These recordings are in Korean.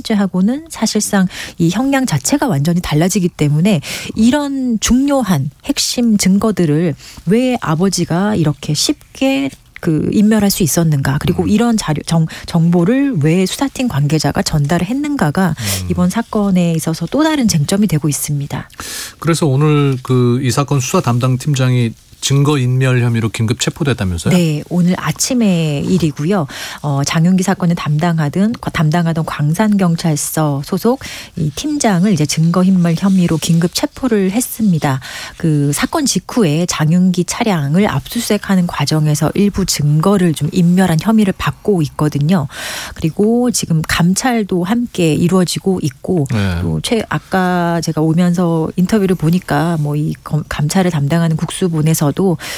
살인죄하고는 사실상 이 형량 자체가 완전히 달라지기 때문에 이런 중요한 핵심 증거들을 왜 아버지가 이렇게 쉽게 인멸할 수 있었는가, 그리고 이런 자료 정보를 왜 수사팀 관계자가 전달을 했는가가 이번 사건에 있어서 또 다른 쟁점이 되고 있습니다. 그래서 오늘 이 사건 수사 담당 팀장이 증거인멸 혐의로 긴급 체포됐다면서요? 네, 오늘 아침의 일이고요. 장윤기 사건을 담당하던 광산경찰서 소속 이 팀장을 이제 증거인멸 혐의로 긴급 체포를 했습니다. 그 사건 직후에 장윤기 차량을 압수수색하는 과정에서 일부 증거를 좀 인멸한 혐의를 받고 있거든요. 그리고 지금 감찰도 함께 이루어지고 있고, 네. 또 아까 제가 오면서 인터뷰를 보니까 뭐 이 감찰을 담당하는 국수본에서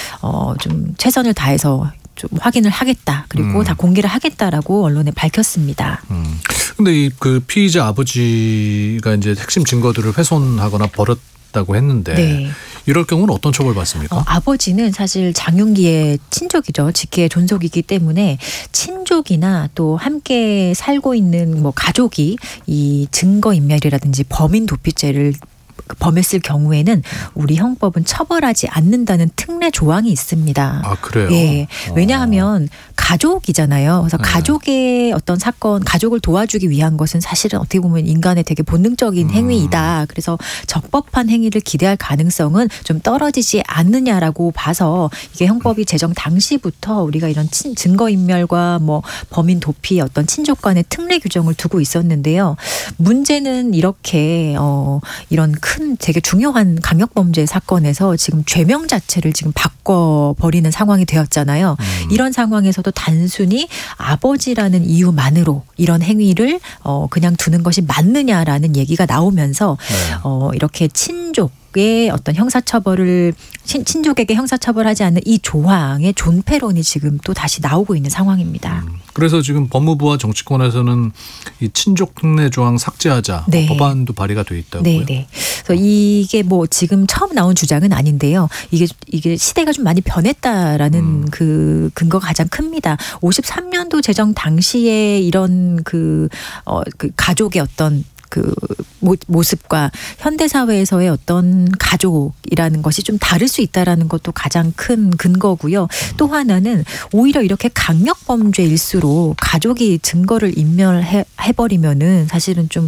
좀 최선을 다해서 좀 확인을 하겠다, 그리고 다 공개를 하겠다라고 언론에 밝혔습니다. 근데 그 피의자 아버지가 이제 핵심 증거들을 훼손하거나 버렸다고 했는데 네. 이럴 경우는 어떤 처벌 받습니까? 아버지는 사실 장윤기의 친족이죠. 직계 존속이기 때문에 친족이나 또 함께 살고 있는 뭐 가족이 이 증거인멸이라든지 범인 도피죄를 범했을 경우에는 우리 형법은 처벌하지 않는다는 특례 조항이 있습니다. 아, 그래요? 예. 왜냐하면 가족이잖아요. 그래서 네. 가족의 어떤 사건, 가족을 도와주기 위한 것은 사실은 어떻게 보면 인간의 되게 본능적인 행위이다. 그래서 적법한 행위를 기대할 가능성은 좀 떨어지지 않느냐라고 봐서 이게 형법이 제정 당시부터 우리가 이런 증거인멸과 뭐 범인 도피 어떤 친족 간의 특례 규정을 두고 있었는데요. 문제는 이렇게 이런 큰 되게 중요한 강력범죄 사건에서 지금 죄명 자체를 지금 바꿔버리는 상황이 되었잖아요. 이런 상황에서도 단순히 아버지라는 이유만으로 이런 행위를 그냥 두는 것이 맞느냐라는 얘기가 나오면서 네. 이렇게 친족의 어떤 형사처벌을 친족에게 형사처벌하지 않는 이 조항의 존폐론이 지금 또 다시 나오고 있는 상황입니다. 그래서 지금 법무부와 정치권에서는 이 친족 특례 조항 삭제하자 네. 법안도 발의가 돼 있다고요. 네. 그래서 이게 뭐 지금 처음 나온 주장은 아닌데요. 이게 시대가 좀 많이 변했다라는 그 근거가 가장 큽니다. 53년도 제정 당시에 이런 그 가족의 어떤 그 모습과 현대 사회에서의 어떤 가족이라는 것이 좀 다를 수 있다라는 것도 가장 큰 근거고요. 또 하나는 오히려 이렇게 강력 범죄일수록 가족이 증거를 인멸해버리면은 사실은 좀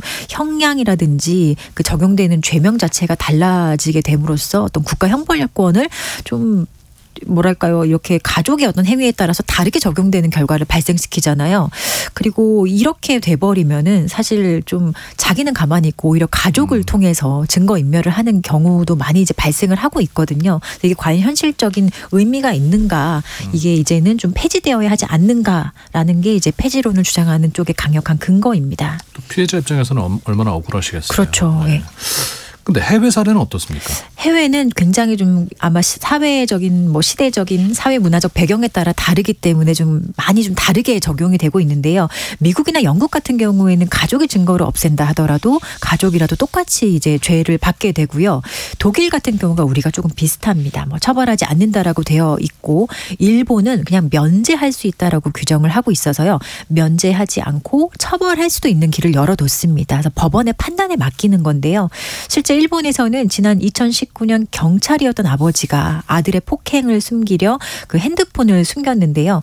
형량이라든지 그 적용되는 죄명 자체가 달라지게 됨으로써 어떤 국가 형벌권을 좀 뭐랄까요, 이렇게 가족의 어떤 행위에 따라서 다르게 적용되는 결과를 발생시키잖아요. 그리고 이렇게 돼버리면은 사실 좀 자기는 가만히 있고 오히려 가족을 통해서 증거인멸을 하는 경우도 많이 이제 발생을 하고 있거든요. 이게 과연 현실적인 의미가 있는가, 이게 이제는 좀 폐지되어야 하지 않는가라는 게 이제 폐지론을 주장하는 쪽의 강력한 근거입니다. 또 피해자 입장에서는 얼마나 억울하시겠어요. 그렇죠. 네. 근데 해외 사례는 어떻습니까? 해외는 굉장히 좀 아마 사회적인 뭐 시대적인 사회 문화적 배경에 따라 다르기 때문에 좀 많이 좀 다르게 적용이 되고 있는데요. 미국이나 영국 같은 경우에는 가족의 증거를 없앤다 하더라도 가족이라도 똑같이 이제 죄를 받게 되고요. 독일 같은 경우가 우리가 조금 비슷합니다. 뭐 처벌하지 않는다라고 되어 있고, 일본은 그냥 면제할 수 있다라고 규정을 하고 있어서요. 면제하지 않고 처벌할 수도 있는 길을 열어뒀습니다. 그래서 법원의 판단에 맡기는 건데요. 실제 일본에서는 지난 2019년 경찰이었던 아버지가 아들의 폭행을 숨기려 그 핸드폰을 숨겼는데요.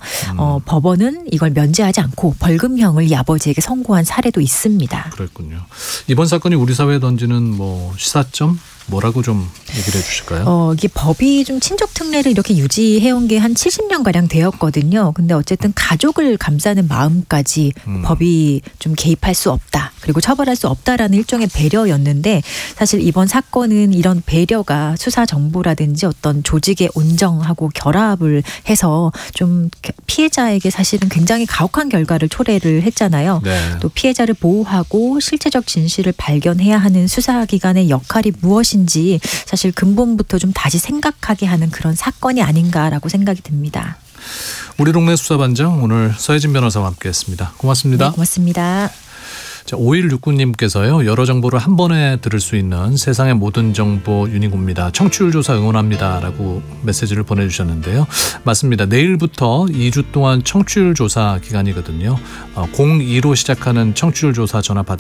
법원은 이걸 면제하지 않고 벌금형을 이 아버지에게 선고한 사례도 있습니다. 그렇군요. 이번 사건이 우리 사회에 던지는 뭐 시사점 뭐라고 좀 얘기를 해주실까요? 이게 법이 좀 친족 특례를 이렇게 유지해온 게 한 70년 가량 되었거든요. 근데 어쨌든 가족을 감싸는 마음까지 법이 좀 개입할 수 없다, 그리고 처벌할 수 없다라는 일종의 배려였는데, 사실 이번 사건은 이런 배려가 수사 정보라든지 어떤 조직의 온정하고 결합을 해서 좀 피해자에게 사실은 굉장히 가혹한 결과를 초래를 했잖아요. 네. 또 피해자를 보호하고 실체적 진실을 발견해야 하는 수사기관의 역할이 무엇인지 사실 근본부터 좀 다시 생각하게 하는 그런 사건이 아닌가라고 생각이 듭니다. 우리 동네 수사반장, 오늘 서혜진 변호사와 함께했습니다. 고맙습니다. 네, 고맙습니다. 자, 5169님께서요. 여러 정보를 한 번에 들을 수 있는 세상의 모든 정보 유니고입니다. 청취율 조사 응원합니다 라고 메시지를 보내주셨는데요. 맞습니다. 내일부터 2주 동안 청취율 조사 기간이거든요. 02로 시작하는 청취율 조사 전화 받으시면